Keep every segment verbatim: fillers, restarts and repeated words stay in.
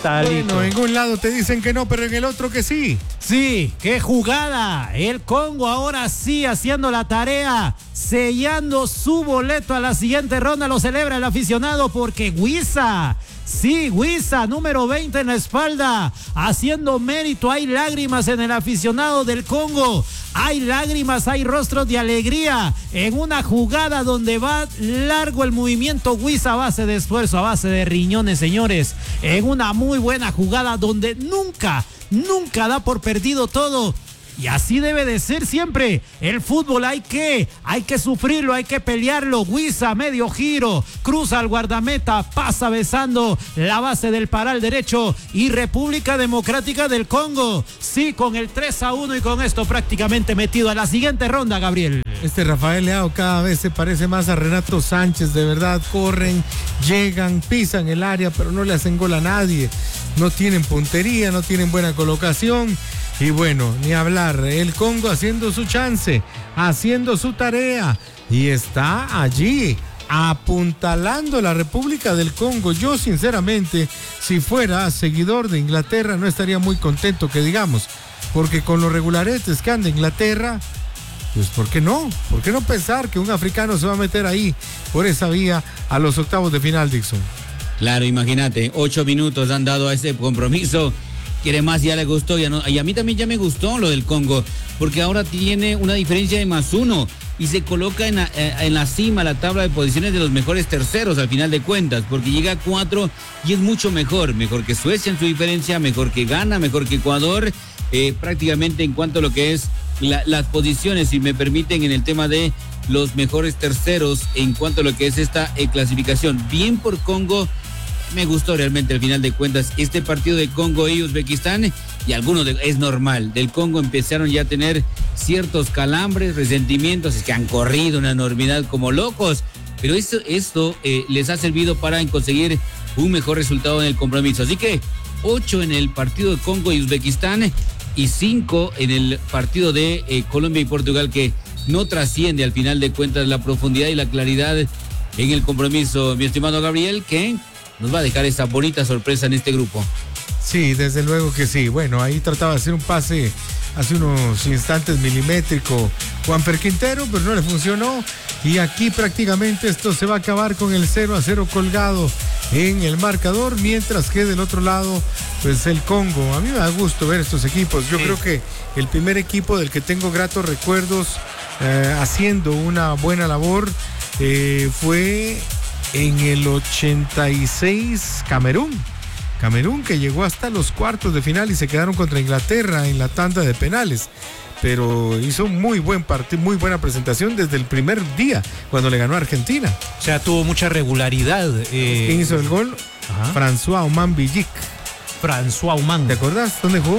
Talito. Bueno, en un lado te dicen que no, pero en el otro que sí. Sí, qué jugada. El Congo ahora sí haciendo la tarea, sellando su boleto a la siguiente ronda. Lo celebra el aficionado porque Wissa, sí, Wissa, número veinte en la espalda, haciendo mérito. Hay lágrimas en el aficionado del Congo. Hay lágrimas, hay rostros de alegría en una jugada donde va largo el movimiento Wissa a base de esfuerzo, a base de riñones, señores. En una muy buena jugada donde nunca, nunca da por perdido todo. Y así debe de ser siempre. El fútbol hay que, hay que sufrirlo, hay que pelearlo. Wissa, medio giro, cruza al guardameta, pasa besando la base del paral derecho. Y República Democrática del Congo, sí, con el tres a uno y con esto prácticamente metido a la siguiente ronda, Gabriel. Este Rafael Leao cada vez se parece más a Renato Sánchez, de verdad. Corren, llegan, pisan el área, pero no le hacen gol a nadie. No tienen puntería, no tienen buena colocación. Y bueno, ni hablar, el Congo haciendo su chance, haciendo su tarea, y está allí apuntalando la República del Congo. Yo sinceramente, si fuera seguidor de Inglaterra, no estaría muy contento, que digamos, porque con los regularetes que anda Inglaterra, pues ¿por qué no? ¿Por qué no pensar que un africano se va a meter ahí por esa vía a los octavos de final, Dixon? Claro, imagínate, ocho minutos han dado a ese compromiso. Quiere más, ya le gustó, ya no, y a mí también ya me gustó lo del Congo, porque ahora tiene una diferencia de más uno y se coloca en la, en la cima, la tabla de posiciones de los mejores terceros al final de cuentas, porque llega a cuatro y es mucho mejor, mejor que Suecia en su diferencia, mejor que Ghana, mejor que Ecuador, eh, prácticamente en cuanto a lo que es la, las posiciones, si me permiten, en el tema de los mejores terceros en cuanto a lo que es esta eh, clasificación. Bien por Congo. Me gustó realmente al final de cuentas este partido de Congo y Uzbekistán, y algunos de, es normal, del Congo empezaron ya a tener ciertos calambres, resentimientos, es que han corrido una enormidad como locos, pero esto, esto eh, les ha servido para conseguir un mejor resultado en el compromiso. Así que ocho en el partido de Congo y Uzbekistán y cinco en el partido de eh, Colombia y Portugal, que no trasciende al final de cuentas la profundidad y la claridad en el compromiso, mi estimado Gabriel, que nos va a dejar esa bonita sorpresa en este grupo. Sí, desde luego que sí. Bueno, ahí trataba de hacer un pase hace unos instantes milimétrico Juanfer Quintero, pero no le funcionó. Y aquí prácticamente esto se va a acabar con el cero a cero colgado en el marcador, mientras que del otro lado, pues el Congo. A mí me da gusto ver estos equipos. Yo sí. creo que el primer equipo del que tengo gratos recuerdos eh, haciendo una buena labor eh, fue en el ochenta y seis Camerún. Camerún, que llegó hasta los cuartos de final y se quedaron contra Inglaterra en la tanda de penales. Pero hizo muy buen partido, muy buena presentación desde el primer día, cuando le ganó a Argentina. O sea, tuvo mucha regularidad. Eh... ¿Quién hizo el gol? Ajá. François Oman Villic. François Oman. ¿Te acordás dónde jugó?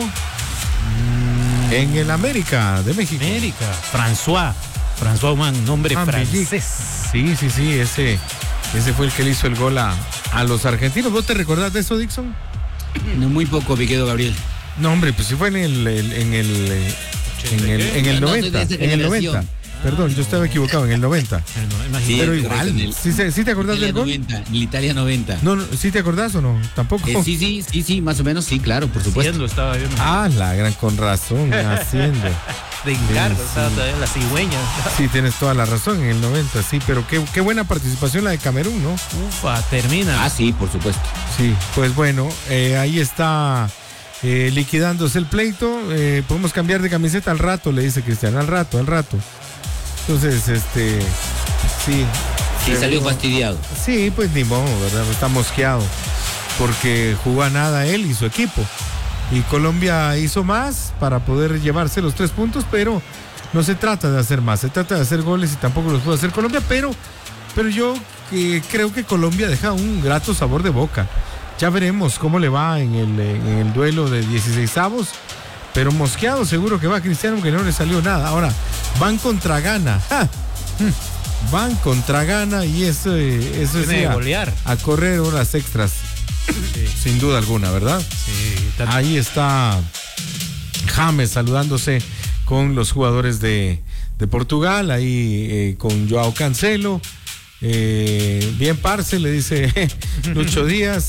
Mm. En el América de México. América. François. François Oman, nombre Oman francés. Villic. Sí, sí, sí, ese... Ese fue el que le hizo el gol a, a los argentinos. ¿Vos te recordás de eso, Dixon? No, muy poco, me quedo, Gabriel. No, hombre, pues sí fue en el, el, en el, en el, en el noventa. En el noventa. Perdón, yo estaba equivocado, en el noventa. Sí, pero igual, el, ¿sí, ¿sí te acordás del gol? noventa, en el Italia noventa. No, no, ¿sí te acordás o no? Tampoco. Eh, sí, sí, sí, sí, más o menos, sí, claro, por supuesto. Haciendo, estaba viendo. Ah, la gran, con razón, haciendo. De encargo, sí, estaba todavía la cigüeña. Sí, tienes toda la razón, en el noventa, sí, pero qué, qué buena participación la de Camerún, ¿no? Ufa, termina. Ah, sí, por supuesto. Sí, pues bueno, eh, ahí está eh, liquidándose el pleito. Eh, podemos cambiar de camiseta al rato, le dice Cristiano, al rato, al rato. Entonces, este, sí. Sí, salió no, fastidiado. Sí, pues ni modo, ¿verdad? Está mosqueado, porque jugó a nada él y su equipo. Y Colombia hizo más para poder llevarse los tres puntos, pero no se trata de hacer más, se trata de hacer goles y tampoco los puede hacer Colombia, pero, pero yo eh, creo que Colombia deja un grato sabor de boca. Ya veremos cómo le va en el, en el duelo de dieciseisavos, pero mosqueado seguro que va Cristiano, que no le salió nada. Ahora, van contra Ghana. ¡Ja! Van contra Ghana y eso, eso es a, a correr horas extras. Sí. Sin duda alguna, ¿verdad? Sí. Tanto. Ahí está James saludándose con los jugadores de, de Portugal, ahí eh, con Joao Cancelo. Eh, bien, parce, le dice Lucho Díaz.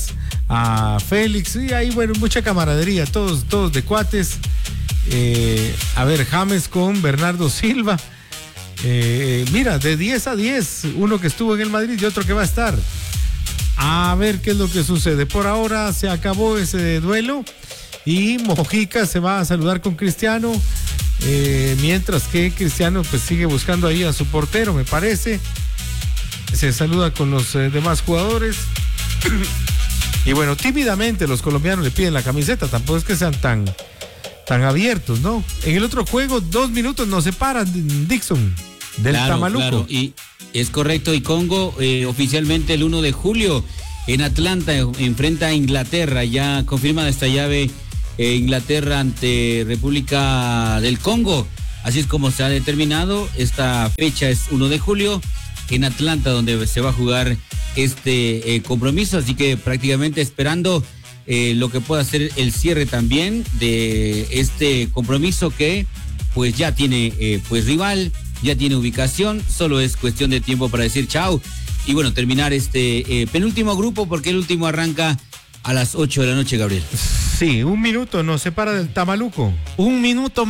a Félix, y ahí, bueno, mucha camaradería, todos, todos de cuates. Eh, a ver, James con Bernardo Silva. Eh, mira, de diez a diez, uno que estuvo en el Madrid y otro que va a estar. A ver qué es lo que sucede. Por ahora se acabó ese duelo y Mojica se va a saludar con Cristiano, eh, mientras que Cristiano pues sigue buscando ahí a su portero, me parece. Se saluda con los eh, demás jugadores. Y bueno, tímidamente los colombianos le piden la camiseta, tampoco es que sean tan, tan abiertos, ¿no? En el otro juego, dos minutos nos separan, Dixon, del claro, Tamaluco. Claro. Y es correcto, y Congo eh, oficialmente el uno de julio en Atlanta enfrenta a Inglaterra, ya confirmada esta llave, eh, Inglaterra ante República del Congo, así es como se ha determinado. Esta fecha es uno de julio en Atlanta, donde se va a jugar este eh, compromiso, así que prácticamente esperando eh, lo que pueda ser el cierre también de este compromiso, que pues ya tiene eh, pues rival, ya tiene ubicación, solo es cuestión de tiempo para decir chao y bueno, terminar este eh, penúltimo grupo, porque el último arranca a las ocho de la noche, Gabriel. Sí, un minuto nos separa del Tamaluco. Un minuto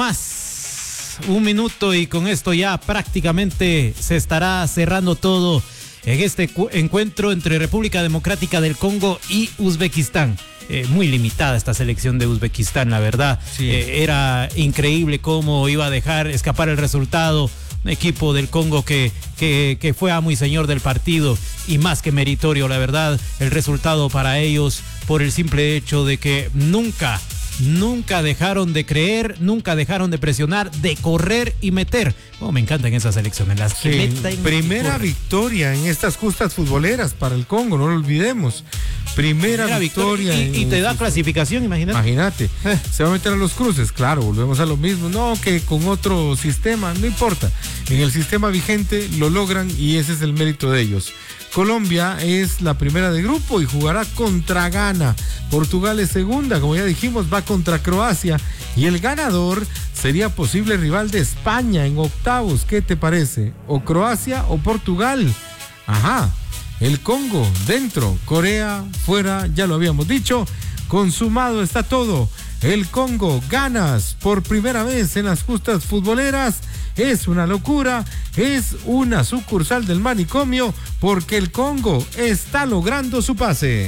más, un minuto y con esto ya prácticamente se estará cerrando todo en este cu- encuentro entre República Democrática del Congo y Uzbekistán. Eh, muy limitada esta selección de Uzbekistán, la verdad. Sí. Eh, era increíble cómo iba a dejar escapar el resultado. Un equipo del Congo que, que, que fue amo y señor del partido, y más que meritorio, la verdad, el resultado para ellos, por el simple hecho de que nunca, nunca dejaron de creer, nunca dejaron de presionar, de correr y meter. Oh, me encantan esas selecciones, las que Sí, meten primera y corren. victoria en estas justas futboleras para el Congo, no lo olvidemos. Primera, Primera victoria. victoria y, y en- te da clasificación, imagínate. Imagínate, se va a meter a los cruces, claro, volvemos a lo mismo, no, que con otro sistema, no importa, en el sistema vigente lo logran y ese es el mérito de ellos. Colombia es la primera de grupo y jugará contra Ghana. Portugal es segunda, como ya dijimos, va contra Croacia y el ganador sería posible rival de España en octavos. ¿Qué te parece? ¿O Croacia o Portugal? Ajá. El Congo dentro, Corea fuera, ya lo habíamos dicho. Consumado está todo. El Congo ganas por primera vez en las justas futboleras. Es una locura, es una sucursal del manicomio, porque el Congo está logrando su pase.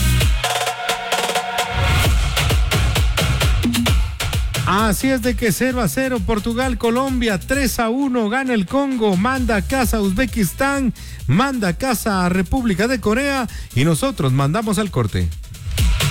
Así es de que cero a cero Portugal, Colombia, tres a uno gana el Congo, manda a casa a Uzbekistán, manda a casa a República de Corea y nosotros mandamos al corte.